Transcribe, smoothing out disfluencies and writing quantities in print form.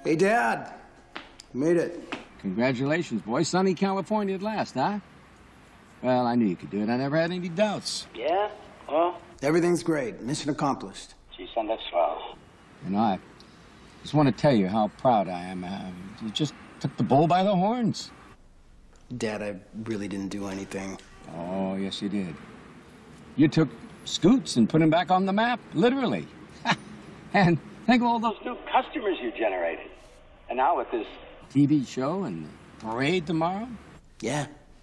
Hey, Dad. Made it. Congratulations, boy. Sunny California at last, huh? Well, I knew you could do it. I never had any doubts. Yeah? Well? Everything's great. Mission accomplished. Gee, son, that's swell. And I just want to tell you how proud I am. You just took the bull by the horns. Dad, I really didn't do anything. Oh, yes, you did. You took Scoots and put him back on the map, literally. And think of all those New customers you generated. And now with this TV show and the parade tomorrow. Yeah,